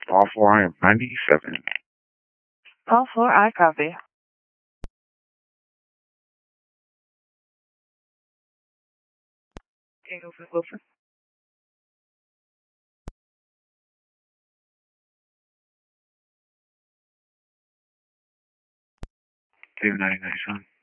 All 4, I am 97. All 4, I copy. Tango for Wilson. Two 99, son.